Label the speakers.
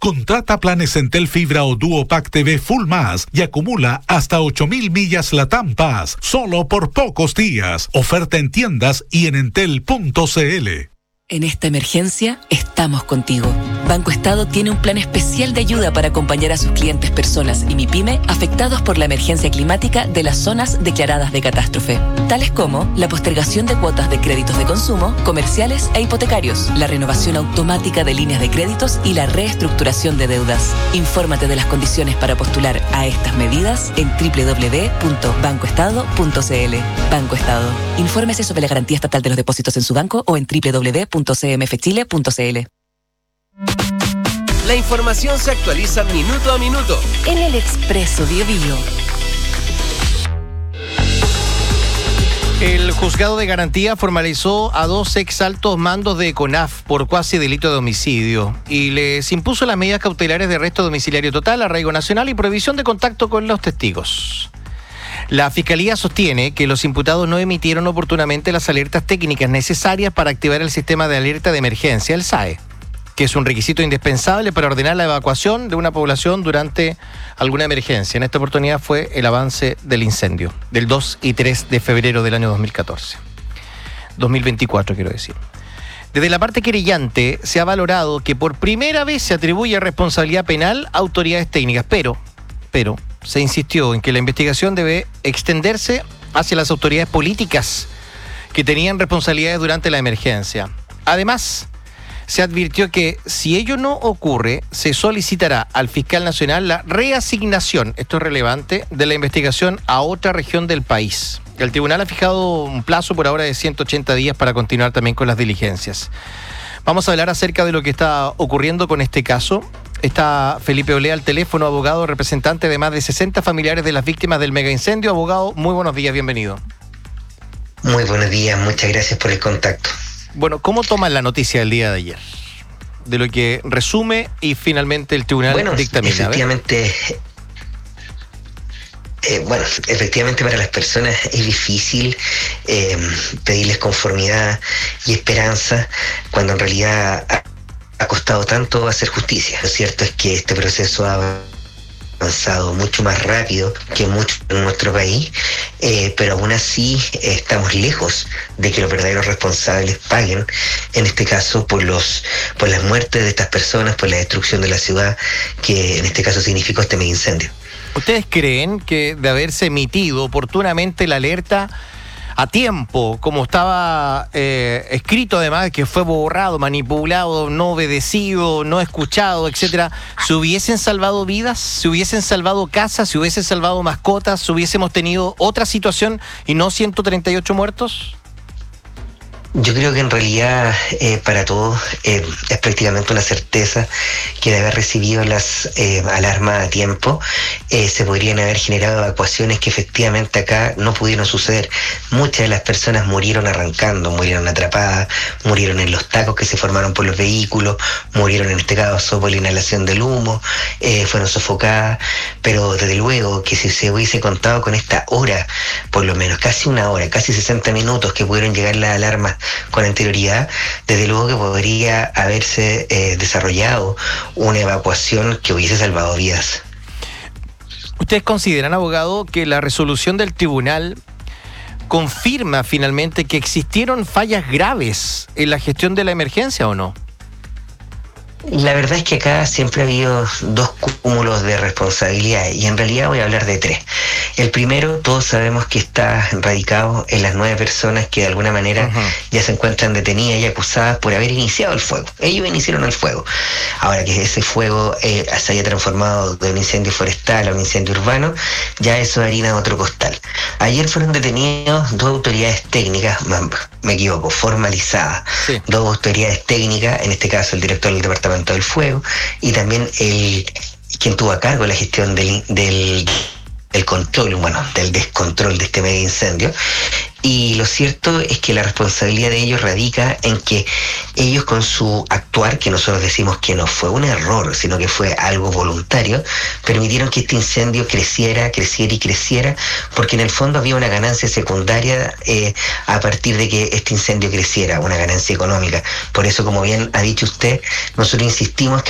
Speaker 1: Contrata planes Entel Fibra o Duopack TV Full Más y acumula hasta 8,000 millas LATAM Pass, solo por pocos días. Oferta en tiendas y en entel.cl.
Speaker 2: En esta emergencia, estamos contigo. Banco Estado tiene un plan especial de ayuda para acompañar a sus clientes, personas y MIPYME afectados por la emergencia climática de las zonas declaradas de catástrofe, tales como la postergación de cuotas de créditos de consumo, comerciales e hipotecarios, la renovación automática de líneas de créditos y la reestructuración de deudas. Infórmate de las condiciones para postular a estas medidas en www.bancoestado.cl. Banco Estado. Infórmese sobre la garantía estatal de los depósitos en su banco o en www.cmfchile.cl.
Speaker 3: La información se actualiza minuto a minuto
Speaker 2: en el Expreso BioBio.
Speaker 4: El juzgado de garantía formalizó a 2 exaltos mandos de CONAF por cuasi delito de homicidio y les impuso las medidas cautelares de arresto domiciliario total, arraigo nacional y prohibición de contacto con los testigos. La Fiscalía sostiene que los imputados no emitieron oportunamente las alertas técnicas necesarias para activar el sistema de alerta de emergencia, el SAE, que es un requisito indispensable para ordenar la evacuación de una población durante alguna emergencia. En esta oportunidad fue el avance del incendio, del 2 y 3 de febrero del año 2024, quiero decir. Desde la parte querellante se ha valorado que por primera vez se atribuye responsabilidad penal a autoridades técnicas, pero se insistió en que la investigación debe extenderse hacia las autoridades políticas que tenían responsabilidades durante la emergencia. Además, se advirtió que si ello no ocurre, se solicitará al fiscal nacional la reasignación, esto es relevante, de la investigación a otra región del país. El tribunal ha fijado un plazo por ahora de 180 días para continuar también con las diligencias. Vamos a hablar acerca de lo que está ocurriendo con este caso. Está Felipe Olea al teléfono, abogado representante de más de 60 familiares de las víctimas del megaincendio. Abogado, muy buenos días, bienvenido.
Speaker 5: Muy buenos días, muchas gracias por el contacto.
Speaker 4: Bueno, ¿cómo toman la noticia del día de ayer? De lo que resume y finalmente el tribunal dictamina.
Speaker 5: Efectivamente para las personas es difícil pedirles conformidad y esperanza cuando en realidad ha costado tanto hacer justicia. Lo cierto es que este proceso ha avanzado mucho más rápido que mucho en nuestro país, pero aún así estamos lejos de que los verdaderos responsables paguen, en este caso por las muertes de estas personas, por la destrucción de la ciudad, que en este caso significó este mega incendio.
Speaker 4: ¿Ustedes creen que de haberse emitido oportunamente la alerta a tiempo, como estaba escrito además, que fue borrado, manipulado, no obedecido, no escuchado, etcétera, se hubiesen salvado vidas, se hubiesen salvado casas, se hubiesen salvado mascotas, se hubiésemos tenido otra situación y no 138 muertos?
Speaker 5: Yo creo que en realidad para todos es prácticamente una certeza que de haber recibido las alarmas a tiempo se podrían haber generado evacuaciones que efectivamente acá no pudieron suceder. Muchas de las personas murieron arrancando, murieron atrapadas, murieron en los tacos que se formaron por los vehículos, murieron en este caso por la inhalación del humo, fueron sofocadas, pero desde luego que si se hubiese contado con esta hora, por lo menos casi una hora, casi 60 minutos que pudieron llegar las alarmas con anterioridad, desde luego que podría haberse desarrollado una evacuación que hubiese salvado vidas.
Speaker 4: ¿Ustedes consideran, abogado, que la resolución del tribunal confirma finalmente que existieron fallas graves en la gestión de la emergencia o no?
Speaker 5: La verdad es que acá siempre ha habido 2 cúmulos de responsabilidad y en realidad voy a hablar de 3. El primero, todos sabemos que está radicado en las 9 personas que de alguna manera ya se encuentran detenidas y acusadas por haber iniciado el fuego. Ellos iniciaron el fuego. Ahora que ese fuego se haya transformado de un incendio forestal a un incendio urbano, ya eso es harina de otro costal. Ayer fueron detenidos 2 autoridades técnicas, me equivoco, formalizadas. Sí. 2 autoridades técnicas, en este caso el director del Departamento del Fuego y también quien tuvo a cargo la gestión del control, del descontrol de este mega incendio. Y lo cierto es que la responsabilidad de ellos radica en que ellos con su actuar, que nosotros decimos que no fue un error, sino que fue algo voluntario, permitieron que este incendio creciera, porque en el fondo había una ganancia secundaria a partir de que este incendio creciera, una ganancia económica. Por eso, como bien ha dicho usted, nosotros insistimos que